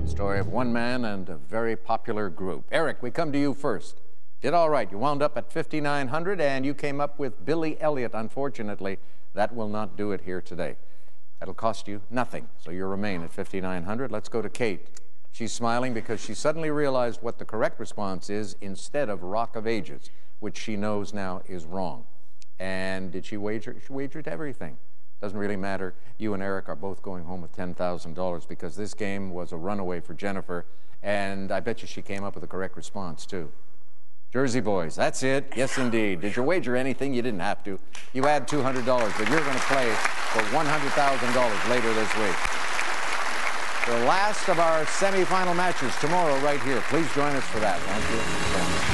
Story of one man and a very popular group. Eric, we come to you first. Did all right. You wound up at 5,900 and you came up with Billy Elliot. Unfortunately, that will not do it here today. That'll cost you nothing, so you remain at 5,900. Let's go to Kate. She's smiling because she suddenly realized what the correct response is instead of Rock of Ages, which she knows now is wrong. And did she wager? She wagered everything. Doesn't really matter. You and Eric are both going home with $10,000 because this game was a runaway for Jennifer, and I bet you she came up with the correct response, too. Jersey Boys, that's it. Yes, indeed. Did you wager anything? You didn't have to. You had $200, but you're going to play for $100,000 later this week. The last of our semifinal matches tomorrow right here. Please join us for that, won't you?